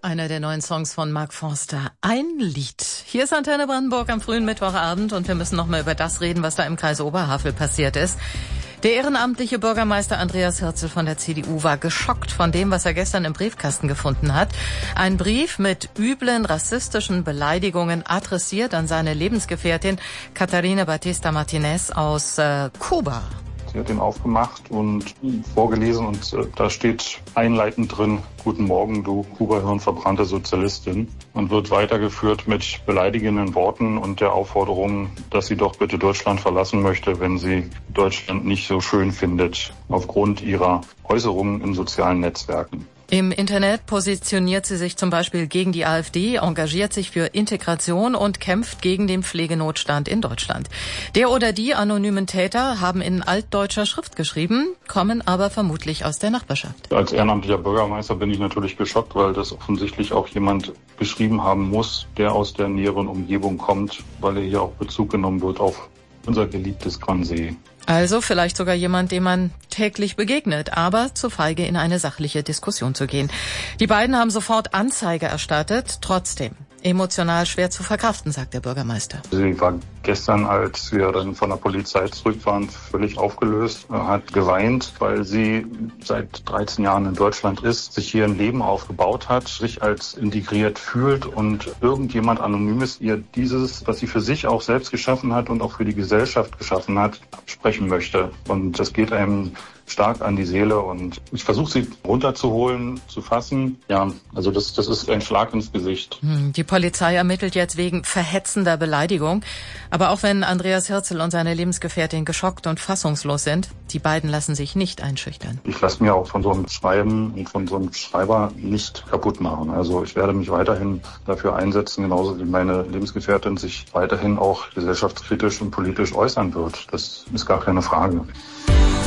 einer der neuen Songs von Mark Forster. Ein Lied. Hier ist Antenne Brandenburg am frühen Mittwochabend und wir müssen noch mal über das reden, was da im Kreis Oberhavel passiert ist. Der ehrenamtliche Bürgermeister Andreas Hirzel von der CDU war geschockt von dem, was er gestern im Briefkasten gefunden hat. Ein Brief mit üblen rassistischen Beleidigungen adressiert an seine Lebensgefährtin Catarina Batista Martinez aus Kuba. Sie hat ihn aufgemacht und vorgelesen und da steht einleitend drin: Guten Morgen, du Kuba-Hirnverbrannte Sozialistin, und wird weitergeführt mit beleidigenden Worten und der Aufforderung, dass sie doch bitte Deutschland verlassen möchte, wenn sie Deutschland nicht so schön findet, aufgrund ihrer Äußerungen in sozialen Netzwerken. Im Internet positioniert sie sich zum Beispiel gegen die AfD, engagiert sich für Integration und kämpft gegen den Pflegenotstand in Deutschland. Der oder die anonymen Täter haben in altdeutscher Schrift geschrieben, kommen aber vermutlich aus der Nachbarschaft. Als ehrenamtlicher Bürgermeister bin ich natürlich geschockt, weil das offensichtlich auch jemand geschrieben haben muss, der aus der näheren Umgebung kommt, weil er hier auch Bezug genommen wird auf unser geliebtes Gransee. Also vielleicht sogar jemand, dem man täglich begegnet, aber zu feige, in eine sachliche Diskussion zu gehen. Die beiden haben sofort Anzeige erstattet, trotzdem emotional schwer zu verkraften, sagt der Bürgermeister. Sie war gestern, als wir dann von der Polizei zurück waren, völlig aufgelöst, hat geweint, weil sie seit 13 Jahren in Deutschland ist, sich hier ein Leben aufgebaut hat, sich als integriert fühlt und irgendjemand Anonymes ihr dieses, was sie für sich auch selbst geschaffen hat und auch für die Gesellschaft geschaffen hat, absprechen möchte. Und das geht einem stark an die Seele und ich versuche sie runterzuholen, zu fassen. Ja, also das ist ein Schlag ins Gesicht. Die Polizei ermittelt jetzt wegen verhetzender Beleidigung. Aber auch wenn Andreas Hirzel und seine Lebensgefährtin geschockt und fassungslos sind, die beiden lassen sich nicht einschüchtern. Ich lasse mir auch von so einem Schreiben und von so einem Schreiber nicht kaputt machen. Also ich werde mich weiterhin dafür einsetzen, genauso wie meine Lebensgefährtin sich weiterhin auch gesellschaftskritisch und politisch äußern wird. Das ist gar keine Frage.